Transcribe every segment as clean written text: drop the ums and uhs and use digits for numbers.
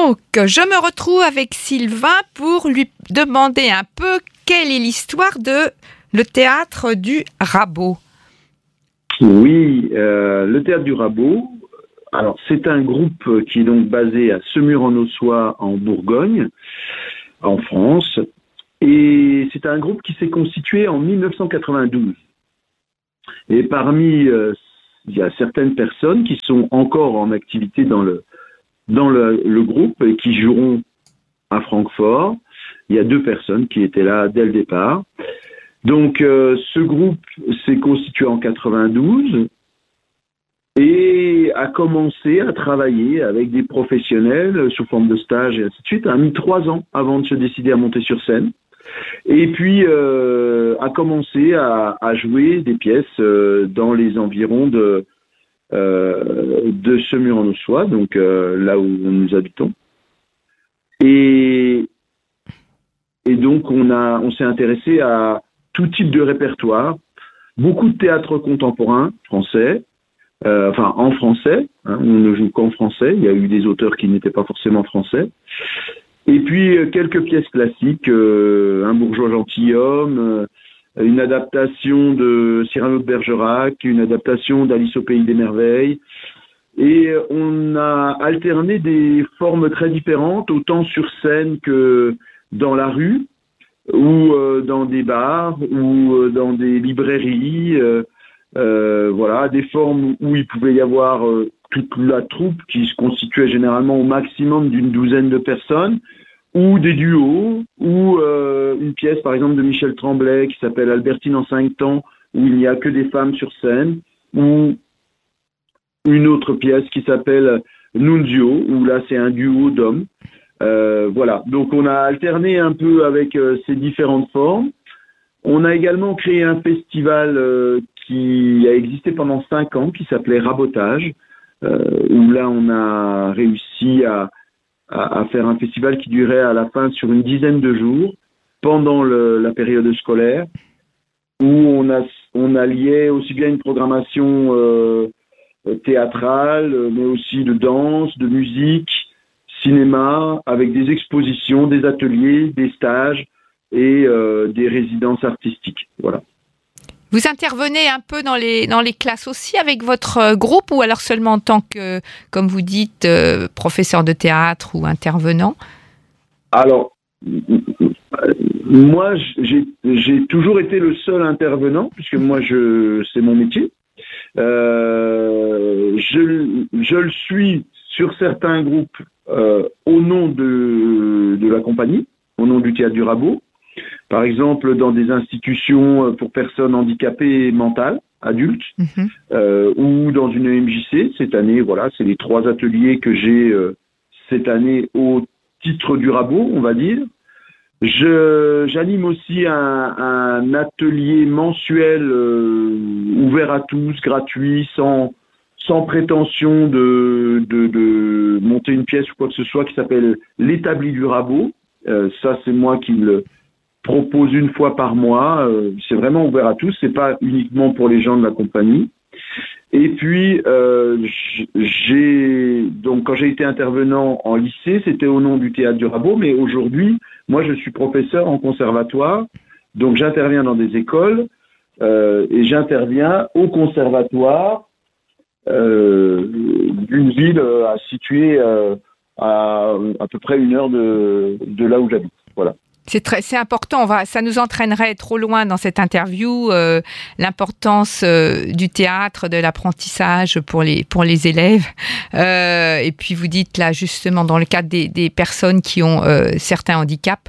Donc, je me retrouve avec Sylvain pour lui demander un peu quelle est l'histoire de le théâtre du Rabot. Oui, le théâtre du Rabot, alors c'est un groupe qui est donc basé à Semur-en-Auxois en Bourgogne, en France, et c'est un groupe qui s'est constitué en 1992. Et parmi, il y a certaines personnes qui sont encore en activité dans le groupe et qui joueront à Francfort. Il y a 2 personnes qui étaient là dès le départ. Donc, ce groupe s'est constitué en 92 et a commencé à travailler avec des professionnels sous forme de stage et ainsi de suite. A mis 3 ans avant de se décider à monter sur scène. Et puis, a commencé à jouer des pièces dans les environs de Semur-en-Auxois, donc là où nous habitons. Et donc, on s'est intéressé à tout type de répertoire, beaucoup de théâtre contemporain français, en français, hein, on ne joue qu'en français, il y a eu des auteurs qui n'étaient pas forcément français, et puis quelques pièces classiques, Un bourgeois gentilhomme, une adaptation de Cyrano de Bergerac, une adaptation d'Alice au pays des merveilles, et on a alterné des formes très différentes, autant sur scène que dans la rue, ou dans des bars, ou dans des librairies, voilà, des formes où il pouvait y avoir toute la troupe qui se constituait généralement au maximum d'une douzaine de personnes, ou des duos, ou une pièce par exemple de Michel Tremblay qui s'appelle Albertine en 5 temps, où il n'y a que des femmes sur scène, ou une autre pièce qui s'appelle Nunzio, où là c'est un duo d'hommes. Voilà, donc on a alterné un peu avec ces différentes formes. On a également créé un festival qui a existé pendant 5 ans, qui s'appelait Rabotage, où là on a réussi à faire un festival qui durait à la fin sur une dizaine de jours, pendant la période scolaire, où on alliait aussi bien une programmation théâtrale, mais aussi de danse, de musique, cinéma, avec des expositions, des ateliers, des stages et des résidences artistiques. Voilà. Vous intervenez un peu dans les classes aussi avec votre groupe, ou alors seulement en tant que, comme vous dites, professeur de théâtre ou intervenant? Alors, moi, j'ai toujours été le seul intervenant, puisque moi, c'est mon métier. Je le suis sur certains groupes au nom de la compagnie, au nom du théâtre du Rabot. Par exemple, dans des institutions pour personnes handicapées mentales, adultes, ou dans une MJC. Cette année, voilà, c'est les 3 ateliers que j'ai cette année au titre du Rabot, on va dire. J'anime aussi un atelier mensuel ouvert à tous, gratuit, sans prétention de monter une pièce ou quoi que ce soit, qui s'appelle l'Établi du Rabot. Ça, c'est moi qui le propose une fois par mois. C'est vraiment ouvert à tous, c'est pas uniquement pour les gens de la compagnie. Et puis, donc quand j'ai été intervenant en lycée, c'était au nom du théâtre du Rabot, mais aujourd'hui, moi, je suis professeur en conservatoire, donc j'interviens dans des écoles et j'interviens au conservatoire d'une ville située à peu près 1 heure de là où j'habite. Voilà. C'est important, ça nous entraînerait trop loin dans cette interview, l'importance du théâtre, de l'apprentissage pour les élèves. Et puis vous dites là justement dans le cadre des personnes qui ont certains handicaps,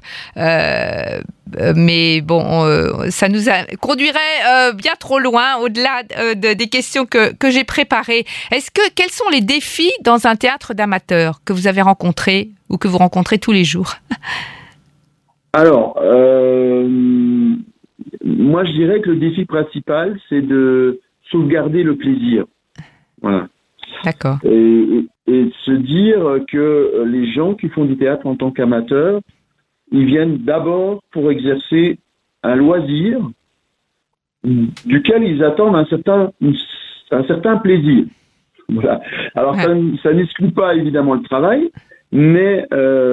mais bon, ça nous conduirait bien trop loin au-delà des questions que j'ai préparées. Quels sont les défis dans un théâtre d'amateurs que vous avez rencontrés ou que vous rencontrez tous les jours? Alors, moi je dirais que le défi principal, c'est de sauvegarder le plaisir. Voilà. D'accord. Et de se dire que les gens qui font du théâtre en tant qu'amateurs, ils viennent d'abord pour exercer un loisir duquel ils attendent un certain plaisir. Voilà. Alors ça n'exclut pas évidemment le travail, mais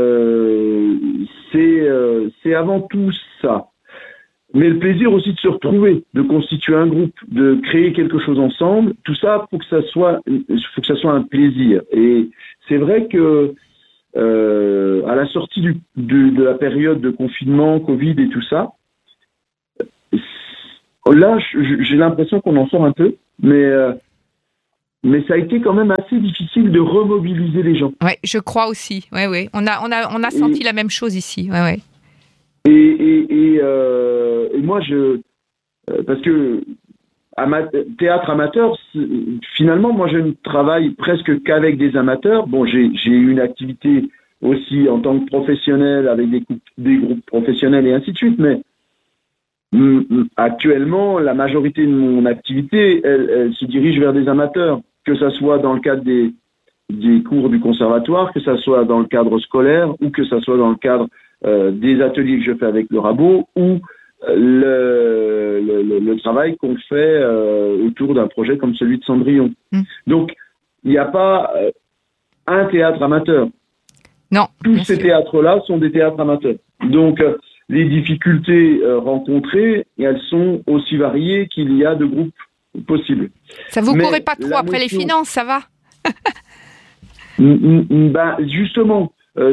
c'est avant tout ça. Mais le plaisir aussi de se retrouver, de constituer un groupe, de créer quelque chose ensemble, tout ça, faut que ça soit un plaisir. Et c'est vrai que à la sortie de la période de confinement, Covid et tout ça, là, j'ai l'impression qu'on en sort un peu, mais ça a été quand même assez difficile de remobiliser les gens. Ouais, je crois aussi. Ouais. On a senti la même chose ici. Ouais. Et moi, parce que théâtre amateur, finalement, moi, je ne travaille presque qu'avec des amateurs. Bon, j'ai eu une activité aussi en tant que professionnel avec des groupes professionnels et ainsi de suite, mais actuellement, la majorité de mon activité, elle se dirige vers des amateurs, que ça soit dans le cadre des cours du conservatoire, que ça soit dans le cadre scolaire ou que ça soit dans le cadre des ateliers que je fais avec le Rabot ou le travail qu'on fait autour d'un projet comme celui de Cendrillon. Donc, il n'y a pas un théâtre amateur. Non. Tous ces théâtres-là sont des théâtres amateurs. Donc, les difficultés rencontrées, elles sont aussi variées qu'il y a de groupes possibles. Ça vous courait pas trop après les finances, ça va? Justement,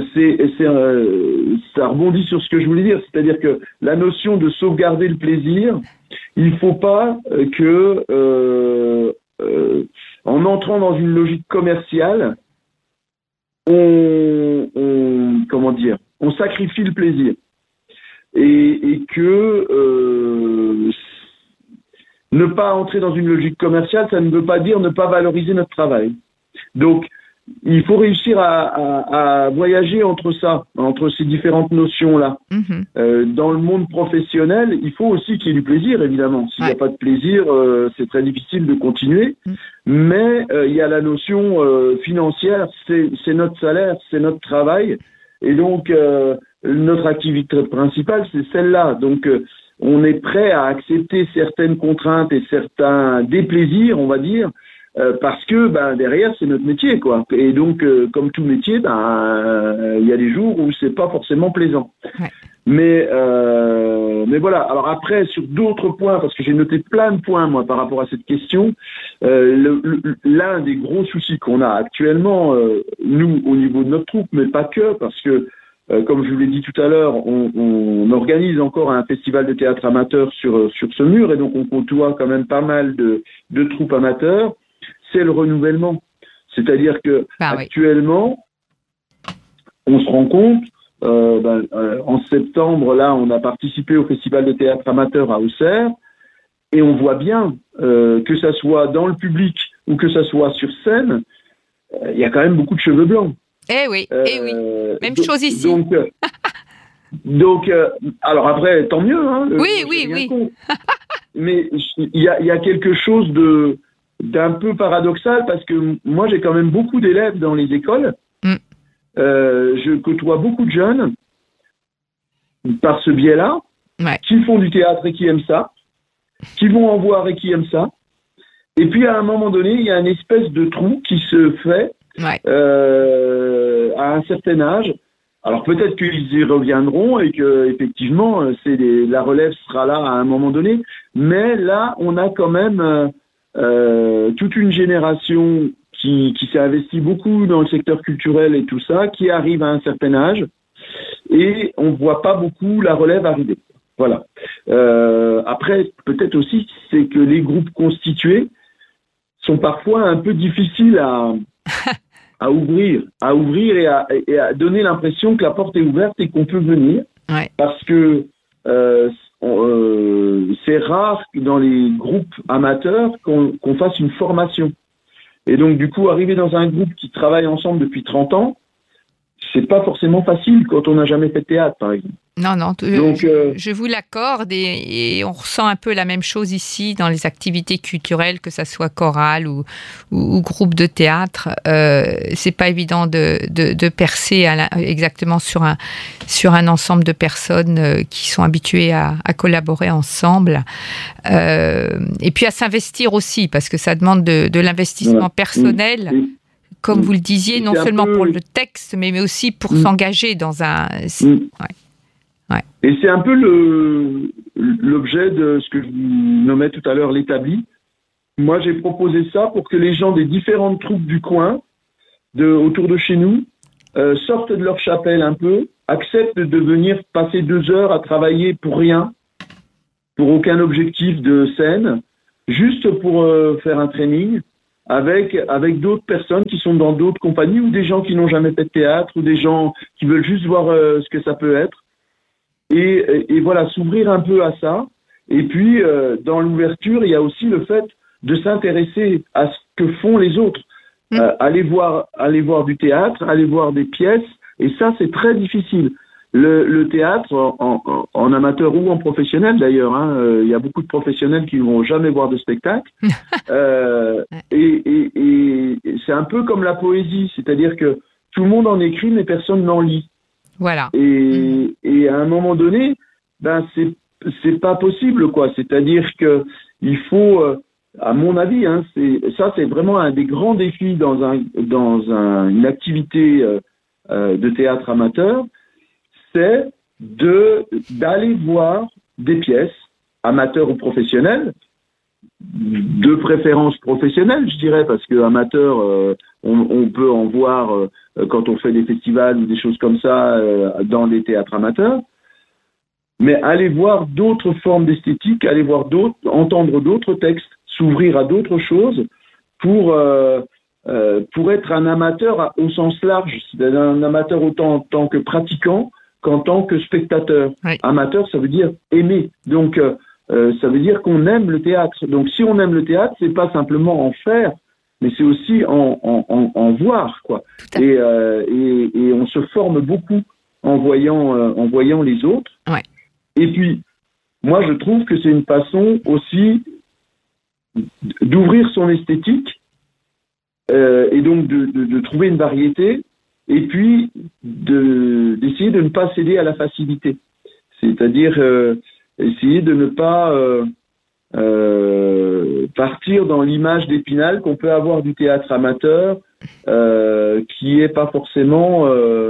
ça rebondit sur ce que je voulais dire, c'est-à-dire que la notion de sauvegarder le plaisir, il faut pas que en entrant dans une logique commerciale, on sacrifie le plaisir et que ne pas entrer dans une logique commerciale, ça ne veut pas dire ne pas valoriser notre travail. Donc il faut réussir à voyager entre ces différentes notions-là. Dans le monde professionnel, il faut aussi qu'il y ait du plaisir, évidemment. S'il n'y a pas de plaisir, c'est très difficile de continuer. Mais il y a la notion financière, c'est notre salaire, c'est notre travail. Et donc, notre activité principale, c'est celle-là. Donc, on est prêt à accepter certaines contraintes et certains déplaisirs, on va dire, parce que derrière c'est notre métier, quoi. Et donc comme tout métier, il y a des jours où c'est pas forcément plaisant. Mais voilà. Alors après, sur d'autres points, parce que j'ai noté plein de points moi par rapport à cette question, l'un des gros soucis qu'on a actuellement, nous au niveau de notre troupe, mais pas que, parce que comme je vous l'ai dit tout à l'heure, on organise encore un festival de théâtre amateur sur ce mur, et donc on côtoie quand même pas mal de troupes amateurs. C'est le renouvellement. C'est-à-dire que actuellement, on se rend compte, en septembre, là, on a participé au festival de théâtre amateur à Auxerre, et on voit bien, que ça soit dans le public ou que ça soit sur scène, il y a quand même beaucoup de cheveux blancs. Eh oui. Même chose ici. Donc, alors après, tant mieux. Hein, oui. Mais il y a quelque chose d'un peu paradoxal, parce que moi, j'ai quand même beaucoup d'élèves dans les écoles. Je côtoie beaucoup de jeunes par ce biais-là, qui font du théâtre et qui aiment ça, qui vont en voir et qui aiment ça. Et puis, à un moment donné, il y a une espèce de trou qui se fait à un certain âge. Alors peut-être qu'ils y reviendront et que effectivement la relève sera là à un moment donné, mais là on a quand même toute une génération qui s'est investie beaucoup dans le secteur culturel et tout ça, qui arrive à un certain âge, et on voit pas beaucoup la relève arriver. Voilà. Après, peut-être aussi, c'est que les groupes constitués sont parfois un peu difficiles à ouvrir et à donner l'impression que la porte est ouverte et qu'on peut venir. Parce que c'est rare que dans les groupes amateurs qu'on fasse une formation. Et donc, du coup, arriver dans un groupe qui travaille ensemble depuis 30 ans, c'est pas forcément facile quand on n'a jamais fait de théâtre, par exemple. Non, donc, je vous l'accorde, et on ressent un peu la même chose ici dans les activités culturelles, que ça soit chorale ou groupe de théâtre. C'est pas évident de percer exactement sur un ensemble de personnes qui sont habituées à collaborer ensemble, et puis à s'investir aussi, parce que ça demande de l'investissement personnel. comme vous le disiez, non seulement pour le texte, mais aussi pour s'engager dans un... Ouais. Et c'est un peu l'objet de ce que je nommais tout à l'heure l'établi. Moi, j'ai proposé ça pour que les gens des différentes troupes du coin, autour de chez nous, sortent de leur chapelle un peu, acceptent de venir passer 2 heures à travailler pour rien, pour aucun objectif de scène, juste pour faire un training avec d'autres personnes qui sont dans d'autres compagnies ou des gens qui n'ont jamais fait de théâtre ou des gens qui veulent juste voir ce que ça peut être. Et voilà, s'ouvrir un peu à ça. Et puis, dans l'ouverture, il y a aussi le fait de s'intéresser à ce que font les autres. Aller voir du théâtre, aller voir des pièces. Et ça, c'est très difficile. Le théâtre, en amateur ou en professionnel d'ailleurs, il y a beaucoup de professionnels qui ne vont jamais voir de spectacle. Et c'est un peu comme la poésie, c'est-à-dire que tout le monde en écrit, mais personne n'en lit. Voilà. Et à un moment donné, c'est pas possible, quoi. C'est-à-dire que il faut, à mon avis, c'est vraiment un des grands défis dans une activité de théâtre amateur, c'est d'aller voir des pièces, amateurs ou professionnelles, de préférence professionnelle, je dirais, parce que amateur, on peut en voir quand on fait des festivals ou des choses comme ça dans les théâtres amateurs. Mais aller voir d'autres formes d'esthétique, aller voir entendre d'autres textes, s'ouvrir à d'autres choses pour être un amateur au sens large, c'est-à-dire un amateur autant en tant que pratiquant qu'en tant que spectateur. Oui. Amateur, ça veut dire aimer. Donc, ça veut dire qu'on aime le théâtre. Donc, si on aime le théâtre, c'est pas simplement en faire, mais c'est aussi en voir, quoi. Et on se forme beaucoup en voyant les autres. Ouais. Et puis, moi, je trouve que c'est une façon aussi d'ouvrir son esthétique et donc de trouver une variété et puis d'essayer de ne pas céder à la facilité. C'est-à-dire essayer de ne pas partir dans l'image d'Épinal qu'on peut avoir du théâtre amateur qui est pas forcément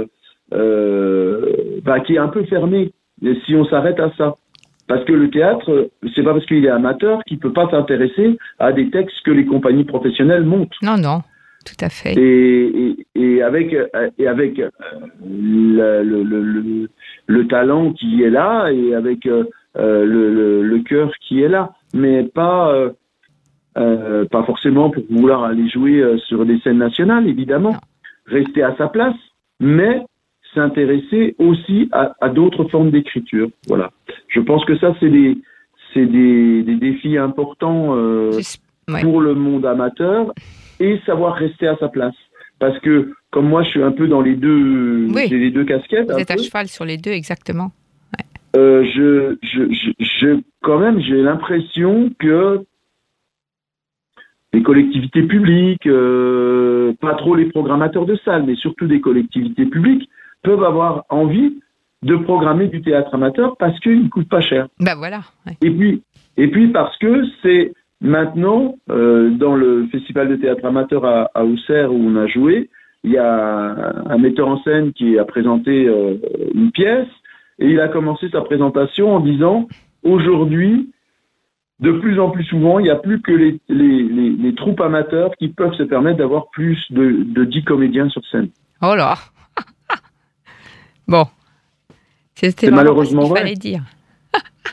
qui est un peu fermé si on s'arrête à ça. Parce que le théâtre, c'est pas parce qu'il est amateur qu'il peut pas s'intéresser à des textes que les compagnies professionnelles montent. Non, tout à fait. Et avec le talent qui est là et avec le cœur qui est là, mais pas forcément pour vouloir aller jouer sur des scènes nationales, évidemment. Non. Rester à sa place, mais s'intéresser aussi à d'autres formes d'écriture. Voilà. Je pense que ça, c'est des défis importants pour le monde amateur et savoir rester à sa place. Parce que, comme moi, je suis un peu dans les deux, j'ai les deux casquettes. Vous êtes à cheval sur les deux, exactement. Quand même, j'ai l'impression que les collectivités publiques, pas trop les programmateurs de salles, mais surtout des collectivités publiques, peuvent avoir envie de programmer du théâtre amateur parce qu'il ne coûte pas cher. Ben voilà. Ouais. Et puis parce que c'est maintenant, dans le festival de théâtre amateur à Auxerre où on a joué, il y a un metteur en scène qui a présenté une pièce et il a commencé sa présentation en disant « Aujourd'hui, de plus en plus souvent, il n'y a plus que les troupes amateurs qui peuvent se permettre d'avoir plus de 10 comédiens sur scène. » Oh là. Bon, c'était malheureusement ce qu'il vrai. Fallait dire. Comment ?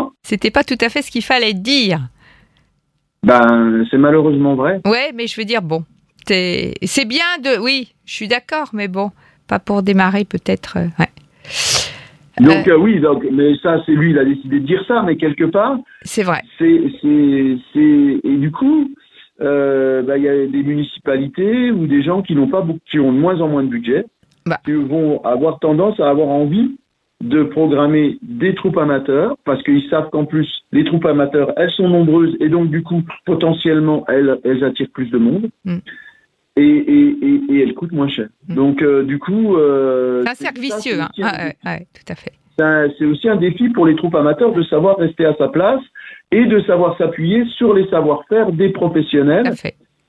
C'était pas tout à fait ce qu'il fallait dire. C'est malheureusement vrai. Ouais, mais je veux dire, bon, c'est bien de... Oui, je suis d'accord, mais bon, pas pour démarrer peut-être... ouais. Donc mais ça, c'est lui, il a décidé de dire ça, mais quelque part... C'est vrai. Et du coup, y a des municipalités ou des gens qui ont de moins en moins de budget, qui vont avoir tendance à avoir envie de programmer des troupes amateurs, parce qu'ils savent qu'en plus, les troupes amateurs, elles sont nombreuses, et donc du coup, potentiellement, elles attirent plus de monde, et elles coûtent moins cher. Donc, du coup... c'est un cercle vicieux, tout à fait. C'est aussi un défi pour les troupes amateurs de savoir rester à sa place, et de savoir s'appuyer sur les savoir-faire des professionnels,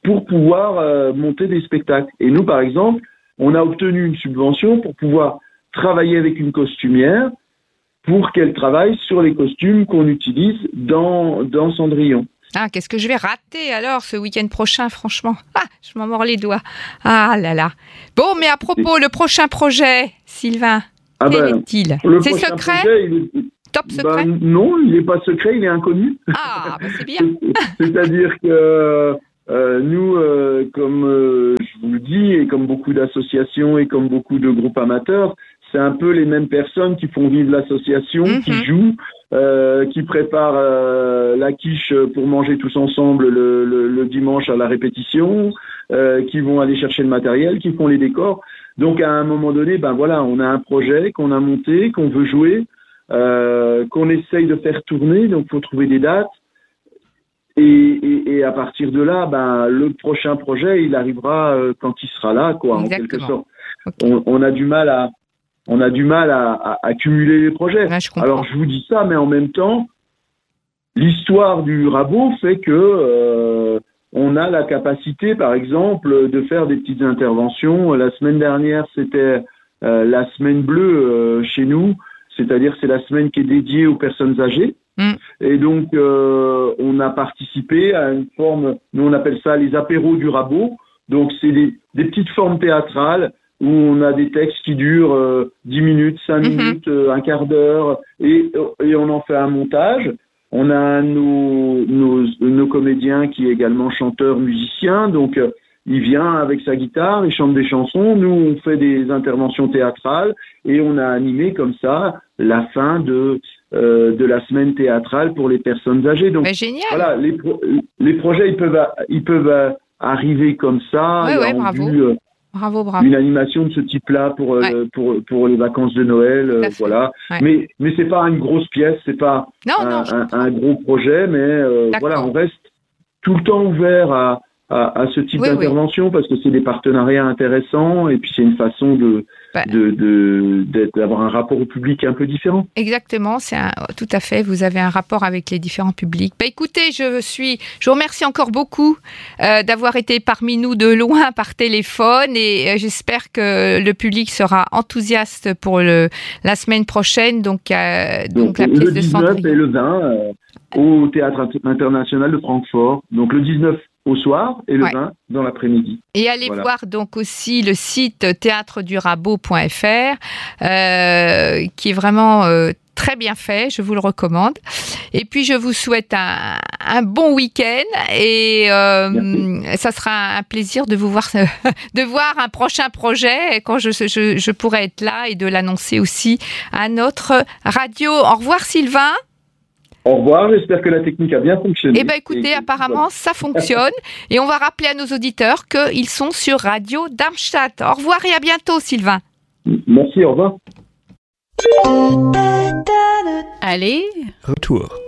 pour pouvoir monter des spectacles. Et nous, par exemple, on a obtenu une subvention pour pouvoir travailler avec une costumière pour qu'elle travaille sur les costumes qu'on utilise dans Cendrillon. Ah, qu'est-ce que je vais rater alors ce week-end prochain, franchement. Ah, je m'en mords les doigts. Ah là là. Bon, mais à propos, le prochain projet, Sylvain, quel est-il ? C'est secret ? Projet, Top secret ? Non, il n'est pas secret, il est inconnu. Ah, bah c'est bien. C'est-à-dire que nous, comme je vous le dis, et comme beaucoup d'associations et comme beaucoup de groupes amateurs, c'est un peu les mêmes personnes qui font vivre l'association, qui jouent, qui préparent la quiche pour manger tous ensemble le dimanche à la répétition, qui vont aller chercher le matériel, qui font les décors. Donc à un moment donné, ben voilà, on a un projet qu'on a monté, qu'on veut jouer, qu'on essaye de faire tourner, donc faut trouver des dates. Et à partir de là, ben le prochain projet, il arrivera quand il sera là, quoi, en quelque sorte. Okay. On a du mal à cumuler les projets. Ouais, alors je vous dis ça, mais en même temps, l'histoire du Rabot fait que on a la capacité, par exemple, de faire des petites interventions. La semaine dernière, c'était la semaine bleue chez nous, c'est-à-dire c'est la semaine qui est dédiée aux personnes âgées. Et donc, on a participé à une forme, nous on appelle ça les apéros du Rabot. Donc, c'est des petites formes théâtrales où on a des textes qui durent 10 minutes, 5 minutes, un quart d'heure, et on en fait un montage. On a nos comédiens qui est également chanteur, musicien, donc il vient avec sa guitare, il chante des chansons, nous on fait des interventions théâtrales, et on a animé comme ça la fin de la semaine théâtrale pour les personnes âgées. Donc génial. Voilà, les projets ils peuvent arriver comme ça. Ouais, bravo. Bravo. Une animation de ce type-là pour les vacances de Noël, voilà. Ouais. Mais c'est pas une grosse pièce, c'est pas un gros projet, mais voilà, on reste tout le temps ouvert à ce type d'intervention parce que c'est des partenariats intéressants et puis c'est une façon d'avoir un rapport au public un peu différent. Exactement, tout à fait. Vous avez un rapport avec les différents publics. Écoutez, je vous remercie encore beaucoup d'avoir été parmi nous de loin par téléphone et j'espère que le public sera enthousiaste pour la semaine prochaine. Donc la pièce de Cendrillon. Le 19 et le 20 au Théâtre International de Francfort. Donc le 19 au soir et le 20 dans l'après-midi. Et allez voir donc aussi le site théâtredurabot.fr qui est vraiment très bien fait, je vous le recommande. Et puis je vous souhaite un bon week-end et ça sera un plaisir de vous voir, de voir un prochain projet quand je pourrai être là et de l'annoncer aussi à notre radio. Au revoir Sylvain. Au revoir, j'espère que la technique a bien fonctionné. Écoutez, apparemment, ça fonctionne. Et on va rappeler à nos auditeurs qu'ils sont sur Radio Darmstadt. Au revoir et à bientôt, Sylvain. Merci, au revoir. Allez. Retour.